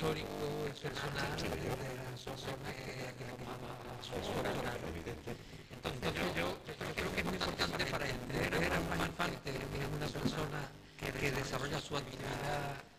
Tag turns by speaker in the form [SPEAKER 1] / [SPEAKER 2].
[SPEAKER 1] histórico, el personal de la zona que formaba su doctorado. Entonces yo creo que es muy importante para entender a Juan Infante, que es una persona que desarrolla su actividad